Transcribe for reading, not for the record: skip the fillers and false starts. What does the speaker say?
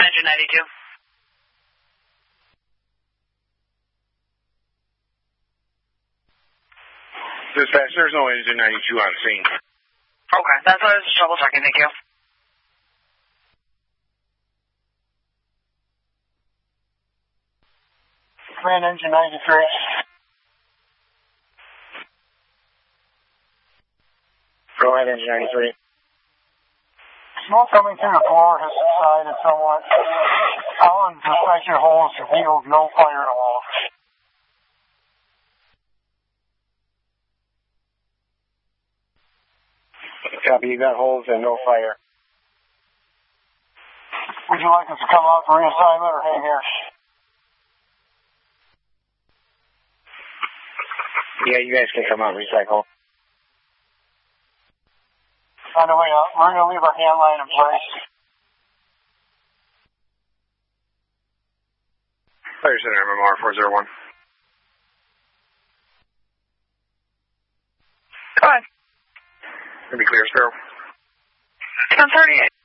engine 92. Dispatch, there's no engine 92 on scene. Okay, that's what I was just double checking, thank you. Command engine 93. Go ahead, engine 93. Smoke coming through the floor has subsided somewhat. All inspection holes revealed no fire at all. Copy, you got holes and no fire. Would you like us to come out for reassignment or hang here? Yeah, you guys can come out and recycle. On the way out, we're going to leave our hand line in place. Fire Center, MMR 401. Go ahead. Gonna be clear, Sparrow. 1038.